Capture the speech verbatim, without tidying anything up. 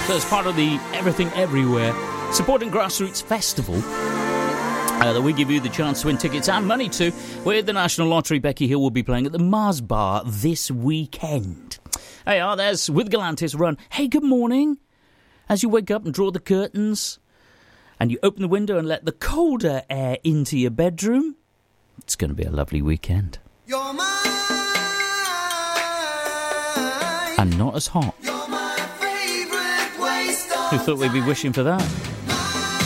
So as part of the Everything Everywhere Supporting Grassroots Festival uh, that we give you the chance to win tickets and money to, with the National Lottery, Becky Hill will be playing at the Mars Bar this weekend. Hey, ah, there's With Galantis Run. Hey, good morning. As you wake up and draw the curtains and you open the window and let the colder air into your bedroom, it's going to be a lovely weekend. You're mine. And not as hot. You're my favorite waste of Who thought we'd be wishing for that?